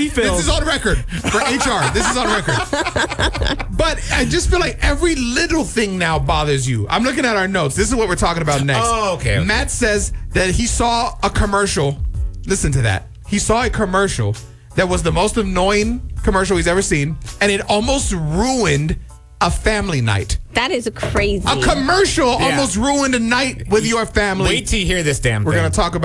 he feels. This is on record for HR. This is on record. But I just feel like every little thing now bothers you. I'm looking at our notes. This is what we're talking about next. Oh, okay. Matt says that he saw a commercial. Listen to that. He saw a commercial that was the most annoying commercial he's ever seen, and it almost ruined a family night. That is crazy. A commercial almost ruined a night with your family. Wait till you hear this damn thing. We're going to talk about